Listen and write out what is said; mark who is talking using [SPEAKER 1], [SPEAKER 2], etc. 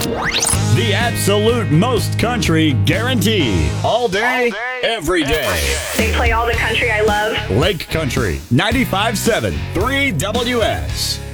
[SPEAKER 1] The absolute most country guarantee. All day, every day.
[SPEAKER 2] They play all the country I love.
[SPEAKER 1] Lake Country 95.7 3 WS.